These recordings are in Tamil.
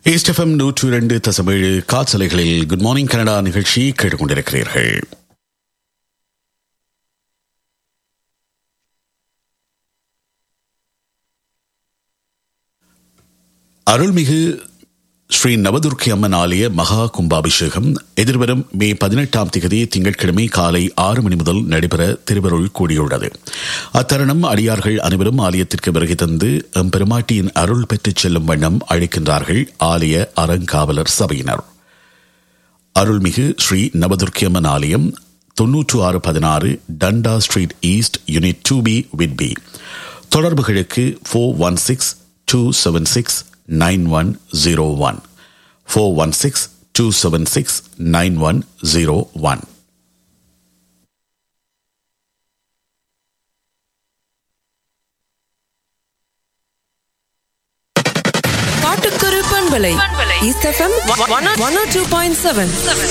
ஈஸ்ட் எஃப்எம் 102.7 காற்றலைகளில் குட் மார்னிங் கனடா நிகழ்ச்சி கேட்டுக்கொண்டிருக்கிறீர்கள். அருள்மிகு ஸ்ரீ நவதுர்க்கி அம்மன் ஆலய மகா கும்பாபிஷேகம் எதிர்வரும் மே 18ஆம் தேதி திங்கட்கிழமை காலை 6 மணி முதல் நடைபெற திருவருள் கூடியுள்ளது. அத்தருணம் அடியார்கள் அனைவரும் ஆலயத்திற்கு வருகை தந்து எம்பெருமாட்டியின் அருள் பெற்றுச் செல்லும் வண்ணம் அழைக்கின்றார்கள் ஆலய அறங்காவலர் சபையினர். அருள்மிகு ஸ்ரீ நவதுர்க்கி அம்மன் ஆலயம் 9616 டண்டா street east unit 2B Whitby. தொடர்புகளுக்கு 416-276-9101 416-276-9101. காட்டுக்கரு பண்பலை ஈஸ்ட் எஃப்எம் 102.7.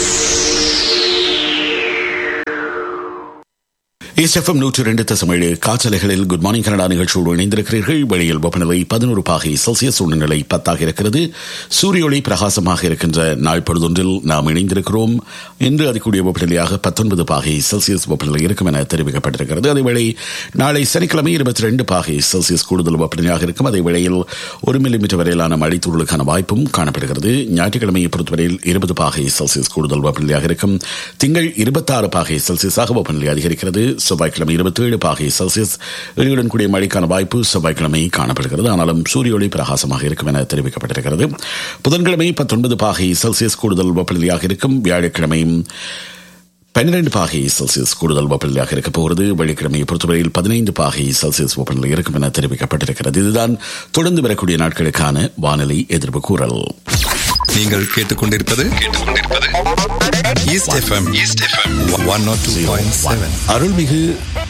ஈஸ்ட் எஃப்எம் 102.7 காற்றலைகளில் குட் மார்னிங் கனடா நிகழ்ச்சியோடு இணைந்திருக்கிறீர்கள். வெளியில் வெப்பநிலை 11 பாகை செல்சியஸ், சூழ்நிலை 10 இருக்கிறது. சூரிய ஒளி பிரகாசமாக இருக்கின்ற நாள் பொழுதொன்றில் நாம் இணைந்திருக்கிறோம். இன்று அதிகூடிய வெப்பநிலையாக 19 பாகை செல்சியஸ் வெப்பநிலை இருக்கும் என தெரிவிக்கப்பட்டிருக்கிறது. அதேவேளை நாளை சனிக்கிழமை 22 பாகை செல்சியஸ் கூடுதல் வெப்பநிலையாக இருக்கும். அதே வேளையில் 1 மில்லிமீட்டர் வரையிலான மழைத்தூறலுக்கான வாய்ப்பும் காணப்படுகிறது. ஞாயிற்றுக்கிழமையை பொறுத்தவரையில் 20 பாகை செல்சியஸ் கூடுதல் வெப்பநிலையாக இருக்கும். திங்கள் 26 பாகை செல்சியஸாக வெப்பநிலை அதிகரிக்கிறது. செவ்வாய்க்கிழமை 27 பாகை செல்சியஸ் இடியுடன் கூடிய மழைக்கான வாய்ப்பு செவ்வாய்க்கிழமை காணப்படுகிறது. ஆனாலும் சூரிய ஒளி பிரகாசமாக இருக்கும் என தெரிவிக்கப்பட்டிருக்கிறது. புதன்கிழமை 19 பாகை செல்சியஸ் கூடுதல் வெப்பநிலையாக இருக்கும். வியாழக்கிழமை 12 பாகை செல்சியஸ் கூடுதல் வெப்பநிலையாக இருக்க போகிறது. வெள்ளிக்கிழமையை பொறுத்தவரையில் 15 பாகை செல்சியஸ் வெப்பநிலை இருக்கும் என தெரிவிக்கப்பட்டிருக்கிறது. இதுதான் தொடர்ந்து வரக்கூடிய நாட்களுக்கான வானிலை எதிர்ப்பு கூறல். நீங்கள் கேட்டுக்கொண்டிருப்பது ஈஸ்ட் எஃப்எம் 102.7. அருள்மிகு